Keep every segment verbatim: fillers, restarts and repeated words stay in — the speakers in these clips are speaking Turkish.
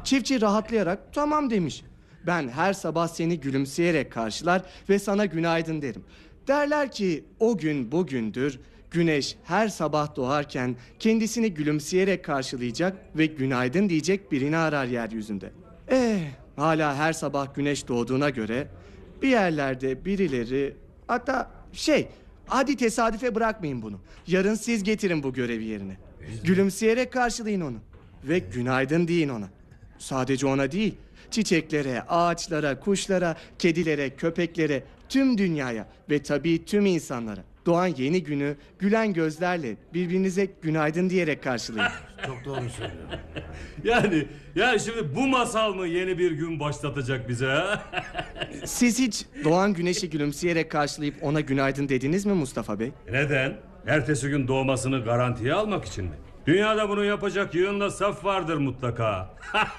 Çiftçi rahatlayarak tamam demiş. Ben her sabah seni gülümseyerek karşılar ve sana günaydın derim. Derler ki o gün bugündür, güneş her sabah doğarken kendisini gülümseyerek karşılayacak ve günaydın diyecek birini arar yeryüzünde. Eh, hala her sabah güneş doğduğuna göre bir yerlerde birileri, hatta şey, hadi tesadüfe bırakmayın bunu. Yarın siz getirin bu görevi yerine. Gülümseyerek karşılayın onu ve günaydın deyin ona. Sadece ona değil, çiçeklere, ağaçlara, kuşlara, kedilere, köpeklere, tüm dünyaya ve tabii tüm insanlara. Doğan yeni günü gülen gözlerle birbirinize günaydın diyerek karşılayın. Çok doğru söylüyorsun. Yani ya şimdi bu masal mı yeni bir gün başlatacak bize ha? Siz hiç doğan güneşi gülümseyerek karşılayıp ona günaydın dediniz mi Mustafa Bey? Neden? Ertesi gün doğmasını garantiye almak için mi? Dünyada bunu yapacak yığınla saf vardır mutlaka.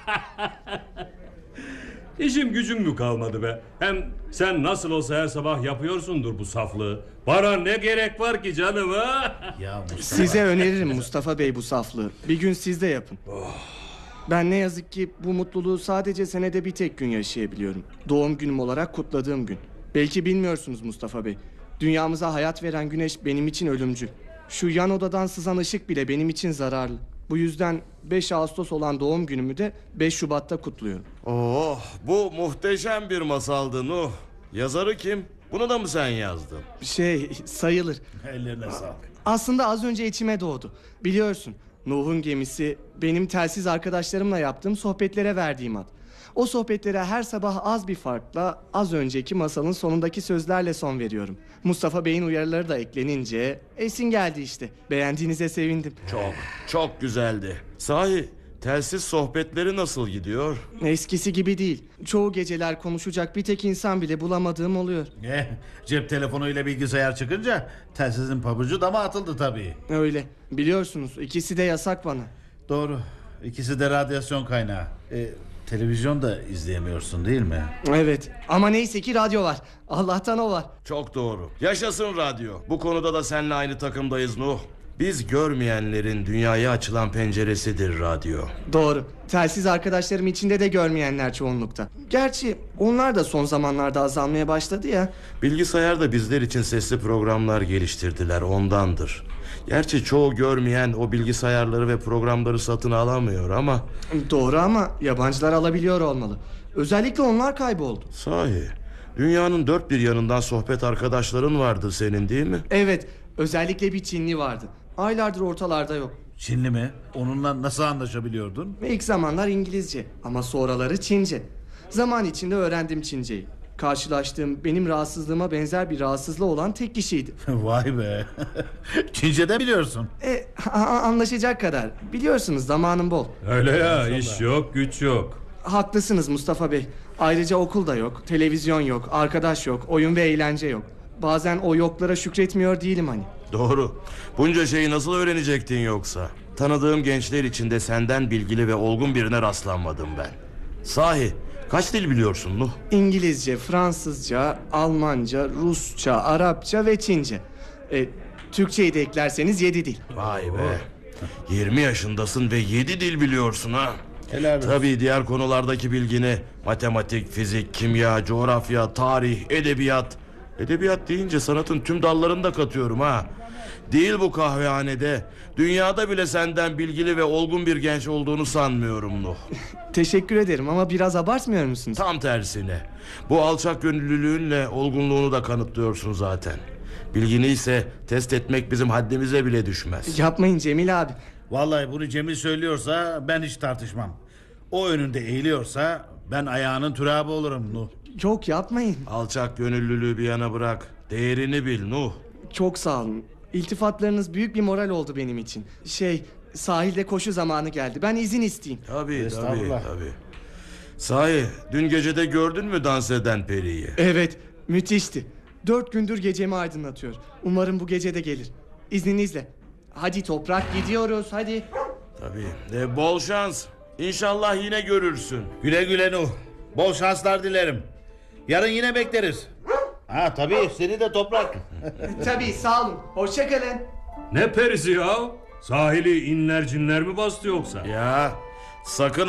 İşim gücüm mü kalmadı be? Hem sen nasıl olsa her sabah yapıyorsundur bu saflığı. Bana ne gerek var ki canım ha? Ya Mustafa... Size öneririm Mustafa Bey bu saflığı. Bir gün siz de yapın. Oh. Ben ne yazık ki bu mutluluğu sadece senede bir tek gün yaşayabiliyorum. Doğum günüm olarak kutladığım gün. Belki bilmiyorsunuz Mustafa Bey. Dünyamıza hayat veren güneş benim için ölümcül. Şu yan odadan sızan ışık bile benim için zararlı. Bu yüzden beş Ağustos olan doğum günümü de beş Şubat'ta kutluyorum. Oh, bu muhteşem bir masaldı Nuh. Yazarı kim? Bunu da mı sen yazdın? Şey, sayılır. Ellerine sağlık. Aslında az önce içime doğdu. Biliyorsun, Nuh'un gemisi benim telsiz arkadaşlarımla yaptığım sohbetlere verdiğim ad. O sohbetlere her sabah az bir farkla az önceki masalın sonundaki sözlerle son veriyorum. Mustafa Bey'in uyarıları da eklenince esin geldi işte. Beğendiğinize sevindim. Çok, çok güzeldi. Sahi, telsiz sohbetleri nasıl gidiyor? Eskisi gibi değil. Çoğu geceler konuşacak bir tek insan bile bulamadığım oluyor. Eh, cep telefonuyla bilgisayar çıkınca telsizin pabucu dama atıldı tabii. Öyle. Biliyorsunuz ikisi de yasak bana. Doğru. İkisi de radyasyon kaynağı. E, televizyon da izleyemiyorsun değil mi? Evet. Ama neyse ki radyo var. Allah'tan o var. Çok doğru. Yaşasın radyo. Bu konuda da seninle aynı takımdayız Nuh. Biz görmeyenlerin dünyaya açılan penceresidir radyo. Doğru. Telsiz arkadaşlarım içinde de görmeyenler çoğunlukta. Gerçi onlar da son zamanlarda azalmaya başladı ya. Bilgisayar da bizler için sesli programlar geliştirdiler, ondandır. Gerçi çoğu görmeyen o bilgisayarları ve programları satın alamıyor ama... Doğru ama yabancılar alabiliyor olmalı. Özellikle onlar kayboldu. Sahi, dünyanın dört bir yanından sohbet arkadaşların vardır senin değil mi? Evet, özellikle bir Çinli vardı. Aylardır ortalarda yok. Çinli mi? Onunla nasıl anlaşabiliyordun? İlk zamanlar İngilizce ama sonraları Çince. Zaman içinde öğrendim Çinceyi. Karşılaştığım benim rahatsızlığıma benzer bir rahatsızlığı olan tek kişiydi. Vay be. Çince de biliyorsun. E, anlaşacak kadar. Biliyorsunuz zamanım bol. Öyle ya, iş yok güç yok. Haklısınız Mustafa Bey. Ayrıca okul da yok, televizyon yok, arkadaş yok, oyun ve eğlence yok. Bazen o yoklara şükretmiyor değilim hani. Doğru. Bunca şeyi nasıl öğrenecektin yoksa? Tanıdığım gençler içinde senden bilgili ve olgun birine rastlanmadım ben. Sahi, kaç dil biliyorsun Nuh? İngilizce, Fransızca, Almanca, Rusça, Arapça ve Çince. E, Türkçeyi de eklerseniz yedi dil. Vay be. yirmi yaşındasın ve yedi dil biliyorsun ha. Helal olsun. Tabii diğer konulardaki bilgini matematik, fizik, kimya, coğrafya, tarih, edebiyat. Edebiyat deyince sanatın tüm dallarını da katıyorum ha. Değil bu kahvehanede. Dünyada bile senden bilgili ve olgun bir genç olduğunu sanmıyorum Nuh. Teşekkür ederim ama biraz abartmıyor musunuz? Tam tersine. Bu alçak gönüllülüğünle olgunluğunu da kanıtlıyorsun zaten. Bilgini ise test etmek bizim haddimize bile düşmez. Yapmayın Cemil abi. Vallahi bunu Cemil söylüyorsa ben hiç tartışmam. O önünde eğiliyorsa ben ayağının türabı olurum Nuh. Yok yapmayın. Alçak gönüllülüğü bir yana bırak. Değerini bil Nuh. Çok sağ olun. İltifatlarınız büyük bir moral oldu benim için. Şey, sahilde koşu zamanı geldi. Ben izin isteyeyim. Tabii tabii Estağfurullah. tabii. Sahi, dün gecede gördün mü dans eden periyi? Evet, müthişti. Dört gündür gecemi aydınlatıyor. Umarım bu gece de gelir. İzninizle. Hadi toprak, gidiyoruz hadi. Tabii. E, bol şans. İnşallah yine görürsün. Güle güle Nuh. Bol şanslar dilerim. Yarın yine bekleriz. Ha tabii seni de toprak. Tabii sağ olun. Hoşça kalın. Ne perisi ya? Sahili inler cinler mi bastı yoksa? Ya sakın